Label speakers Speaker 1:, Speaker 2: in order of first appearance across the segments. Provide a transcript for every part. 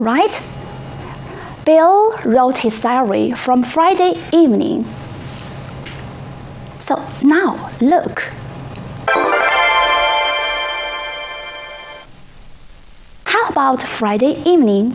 Speaker 1: right? Bill wrote his diary from Friday evening. So now look. How about Friday evening?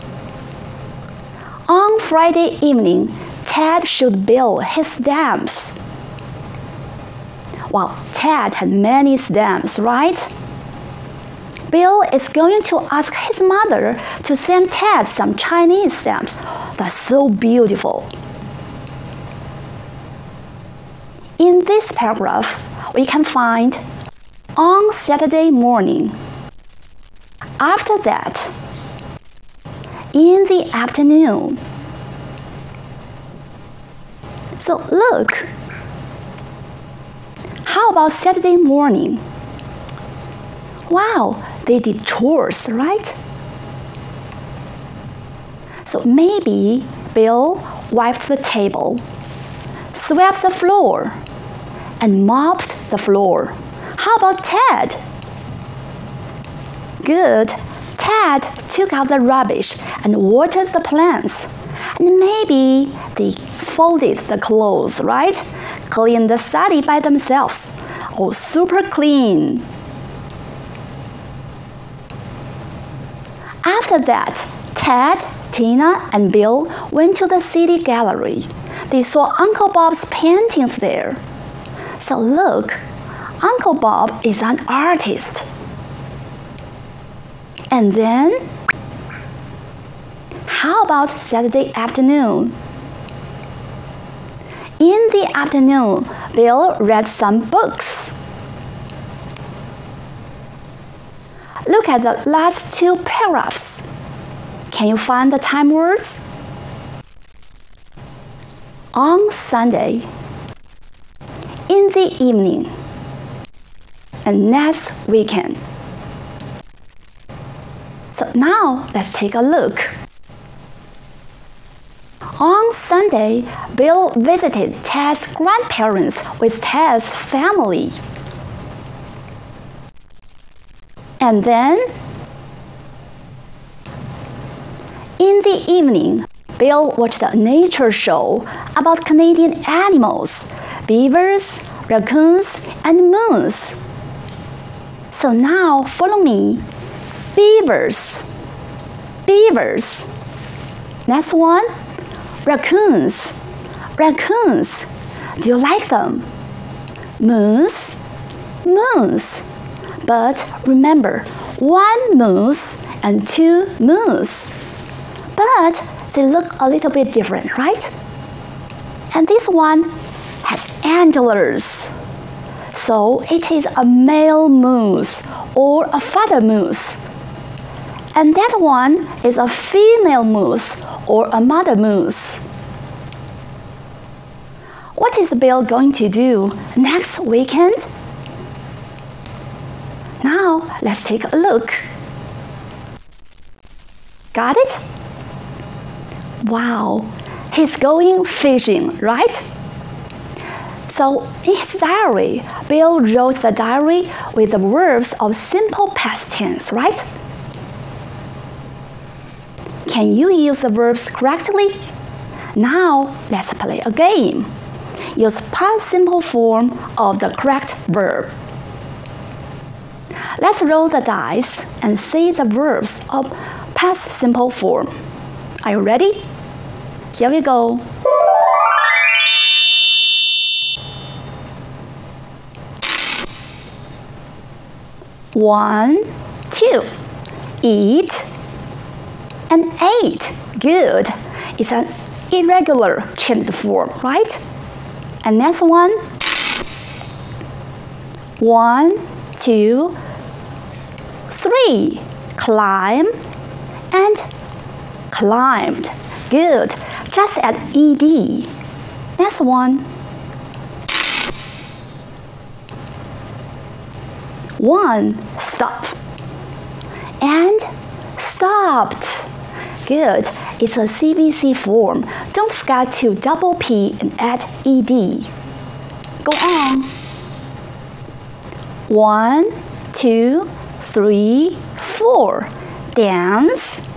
Speaker 1: On Friday evening, Ted showed Bill his stamps. Well, Ted had many stamps, right? Bill is going to ask his mother to send Ted some Chinese stamps. That's so beautiful. In this paragraph, we can find on Saturday morning. After that, in the afternoon. So look. How about Saturday morning? Wow, they did chores, right? So maybe Bill wiped the table, swept the floor, and mopped the floor. How about Ted? Good. Ted took out the rubbish and watered the plants. And maybe they folded the clothes, right? Cleaned the study by themselves. Oh, super clean. After that, Ted, Tina, and Bill went to the city gallery. They saw Uncle Bob's paintings there. So look, Uncle Bob is an artist. And then, how about Saturday afternoon? In the afternoon, Bill read some books. Look at the last two paragraphs. Can you find the time words? On Sunday, in the evening, and next weekend. So now let's take a look. On Sunday, Bill visited Ted's grandparents with Ted's family. And then, in the evening, Bill watched a nature show about Canadian animals, beavers, raccoons, and moose. So now follow me. Beavers. Beavers. Next one. Raccoons. Raccoons. Do you like them? Moose. Moose. But remember, one moose and two moose. But they look a little bit different, right? And this one has antlers. So it is a male moose or a father moose. And that one is a female moose or a mother moose. What is Bill going to do next weekend? Now let's take a look. Got it? Wow, he's going fishing, right? So in his diary, Bill wrote the diary with the verbs of simple past tense, right? Can you use the verbs correctly? Now let's play a game. Use past simple form of the correct verb. Let's roll the dice and see the verbs of past simple form. Are you ready? Here we go. One, two. Eat and ate. Good. It's an irregular changed form, right? And next one. One, two, three. Climb and climbed. Good. Just add ed. Next one. One, stop. And stopped. Good. It's a CVC form. Don't forget to double P and add ed. Go on. One, two, three, four. Dance